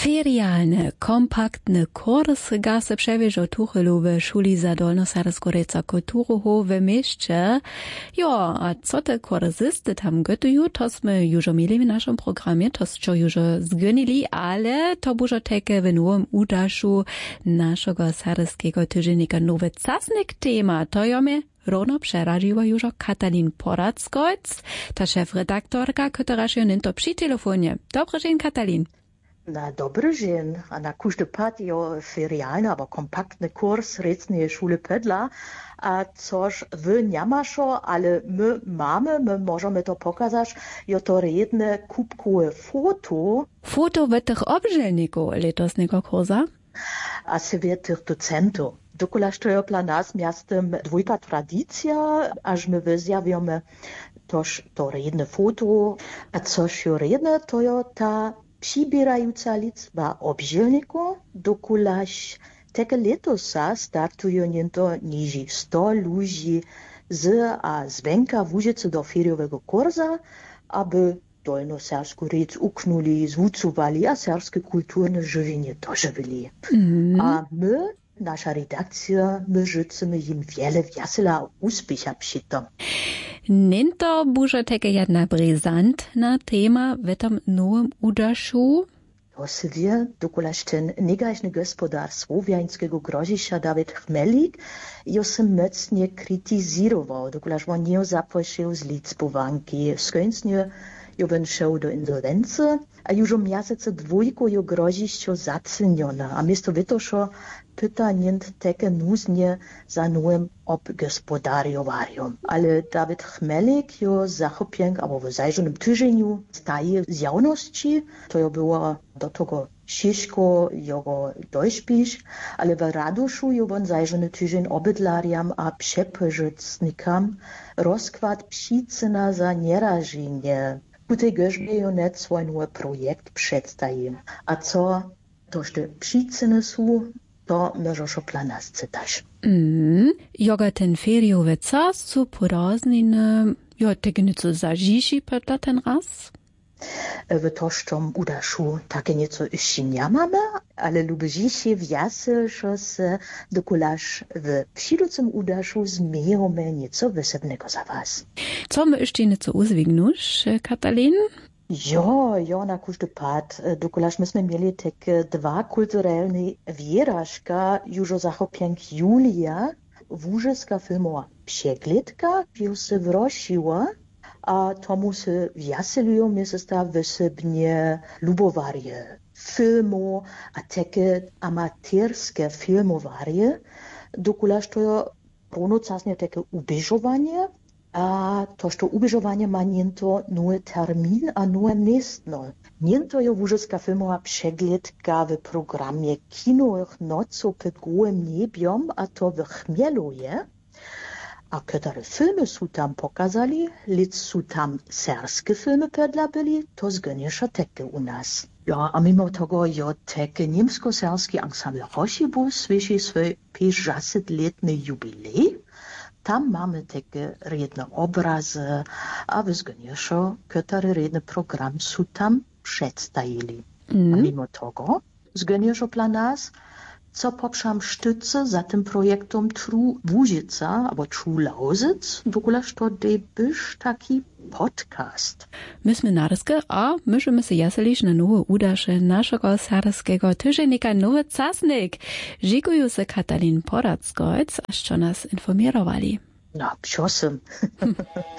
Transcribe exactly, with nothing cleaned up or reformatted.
Ferialny, kompaktny kurs ga se przewieżo tuchelu w szuli za Dolnosarskorejca kulturuhu w mieście. Jo, a co te kursysty tam gotują, to sme już mieli w naszym programie, to co już zgonili, ale to bużo teke w nowym udaszu naszego sarskiego tydziennika nowy casnik tema, to jome Równo przeradziła już Katalin Porackoc, ta szef-redaktorka, która się nęto przy telefonie. Dobry dzień, Katalin. Na dobry dzień, a na każdy pat jo ferialny, albo kompaktny kurs recnej szule Pedla, a coż wy nie maszo, ale my mamy, my możemy to pokazać, jo to redne kubkowe foto. Foto w tych obżelników letosnego kursa? A se wie tych docentów. Dokulaż to je dla nas miastem dwójka tradycja, aż my wyzjawiamy toż to redne foto, a coś jo redne, to jo ta przybierająca liczba obżelników, dokulaż tego letosa startują niento niżej sto ludzi z a zwenka w Łużycy do feriowego kursa, aby dolnosersku rec uknuli, zwucowali, a serskie kulturne żywienie dożywili. Mm. A my, nasza redakcja, my życzymy im wiele wiesela uspiecha przy tym. Niento buże teke jedna brizantna tema w tym nowym udaszu? To se wie, dokulaż ten negaśny gospodar słowiańskiego groziścia Dawid Chmelik jo se mocnie krytyzirował, dokulaż on nie zaprosił z liczbowanki. Skończnie jo ben šel do insolvency, a już o miesiące dwójku jo grozišćo zaceniona. A miesto vytošo pyta nient teke nuznie za nowym obgospodariowarium. Ale Dawid Chmelik jo zachopienk, abo w zajrzonym tyżeniu staje z jawności, to jo było do tego ciężko jego dojśpić, ale w Raduszu jo on zajrzony tydzień obydlariam a przepyżycnikam rozkład przyczyna za nierażenie. U tej gorzbie jo net swój nowy projekt przedstawił. A co toż te przyczyny są, to możesz dla nas czytać. Mm, joga ten feriowy czas su porazniny, jo tego nieco zažiši pyta ten raz? W tożczym udaszu takie nieco jeszcze nie mamy, ale lubię wiasy, że se dokulaż w przyjducym udaszu zmiejemy nieco wysebnego za was. Co my jeszcze nieco uzwignusz, Katalin? Jo, jo, na każdy pad, dokulaż myśmy mieli takie dwa kulturalne wierażka, już o zachopienk Julia, wóżyska filmowa przeglądka, jo se wrosiła, a tomu se wjaselują, my se sta wysebnie lubowarie filmu, a takie amaterskie filmowarie, dokulaż to je rovnocasnie takie ubieżowanie, a toż to ubieżowanie ma niento nowy termin, a nowe miestno. Niento je wóżyska filmowa przeglądka w programie kinowych noców pod gołym niebiom, a to w Chmieluje. A które filmy są tam pokazali, lecz są tam serskie filmy pedla byli, to zgoniesza takie u nas. Ja, a mimo tego jo takie niemsko-serskie ensemble Rochibus słyszy swój pięćdziesięcioletny jubilej. Tam mamy takie redne obrazy, a w zgoniesza, które redne program są tam przedstawili. Mm. A mimo tego zgoniesza dla nas, co poprzam sztyce za tym projektem True Łużyca, albo True Lausitz, dokulaż to debysz taki podcast. Myśmy narskie, a możemy się jaselić na nowe udasze naszego sarskiego tydziennika Nowy Casnik. Dziękuję se Katalin Porackoc, a co nas informowali. No, psiosem.